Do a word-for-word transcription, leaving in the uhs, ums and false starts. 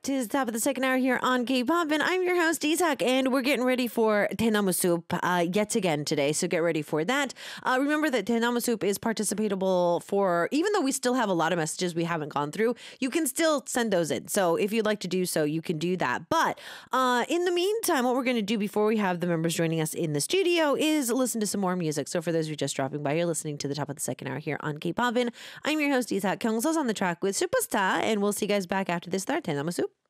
Tis the top of the second hour here on K-Pop, and I'm your host, Isak, and we're getting ready for Daenamu Soup uh, yet again today, so get ready for that. Uh, remember that Daenamu Soup is participatable for, even though we still have a lot of messages we haven't gone through, you can still send those in. So if you'd like to do so, you can do that. But uh, in the meantime, what we're going to do before we have the members joining us in the studio is listen to some more music. So for those who are just dropping by, you're listening to the top of the second hour here on K-Pop, and I'm your host, Isak. Kyungso's on the track with Superstar, and we'll see you guys back after this third Daenamu Soup.